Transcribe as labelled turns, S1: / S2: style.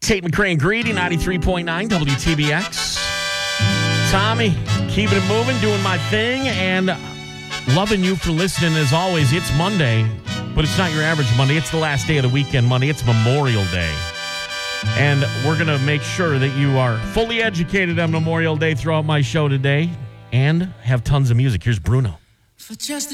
S1: Tate McRae and Greedy, 93.9 WTBX. Tommy, keeping it moving, doing my thing, and loving you for listening as always. It's Monday, but it's not your average Monday. It's the last day of the weekend Monday. It's Memorial Day. And we're going to make sure that you are fully educated on Memorial Day throughout my show today and have tons of music. Here's Bruno.
S2: For just